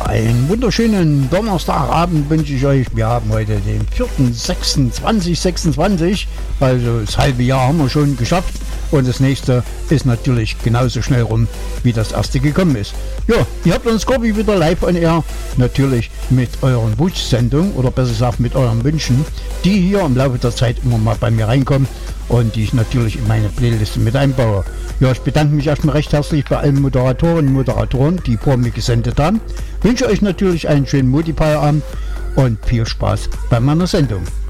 einen wunderschönen Donnerstagabend wünsche ich euch. Wir haben heute den 4.6.2026, also das halbe Jahr haben wir schon geschafft. Und das nächste ist natürlich genauso schnell rum, wie das erste gekommen ist. Ja, ihr habt uns Scorpi wieder live on air, natürlich mit euren Wunschsendungen oder besser gesagt mit euren Wünschen, die hier im Laufe der Zeit immer mal bei mir reinkommen und die ich natürlich in meine Playliste mit einbaue. Ja, ich bedanke mich erstmal recht herzlich bei allen Moderatorinnen und Moderatoren, die vor mir gesendet haben. Wünsche euch natürlich einen schönen Modi-Feierabend und viel Spaß bei meiner Sendung.